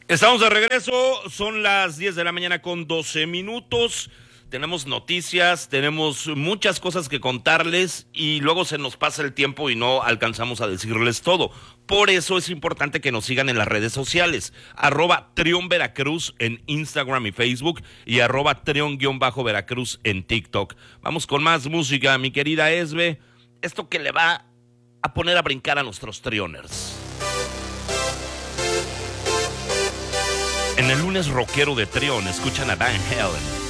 Estamos de regreso, son las 10 de la mañana con 12 minutos. Tenemos noticias, tenemos muchas cosas que contarles y luego se nos pasa el tiempo y no alcanzamos a decirles todo. Por eso es importante que nos sigan en las redes sociales, @Trión Veracruz en Instagram y Facebook y @Trión-Veracruz en TikTok. Vamos con más música, mi querida Esbe. Esto que le va a poner a brincar a nuestros trioners. En el lunes rockero de Trión, escuchan a Van Halen.